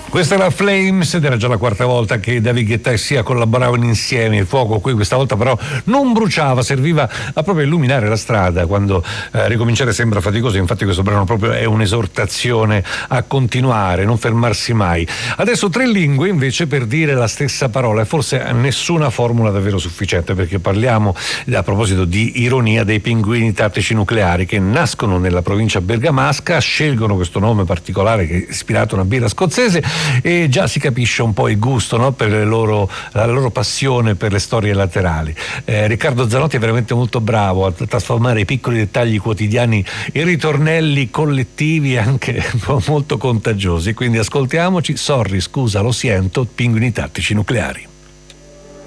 Questa è la Flames ed era già la quarta volta che David Guetta e Sia collaboravano insieme. Il fuoco qui questa volta però non bruciava, serviva a proprio illuminare la strada quando ricominciare sembra faticoso. Infatti questo brano proprio è un'esortazione a continuare, non fermarsi mai. Adesso tre lingue invece per dire la stessa parola, e forse nessuna formula davvero sufficiente, perché parliamo a proposito di ironia dei pinguini tattici nucleari che nascono nella provincia bergamasca, scelgono questo nome particolare che è ispirato a una birra scozzese, e già si capisce un po' il gusto, no? Per la loro passione per le storie laterali. Riccardo Zanotti è veramente molto bravo a trasformare i piccoli dettagli quotidiani in ritornelli collettivi anche molto contagiosi, quindi ascoltiamoci. Sorry, scusa, lo sento, pinguini tattici nucleari.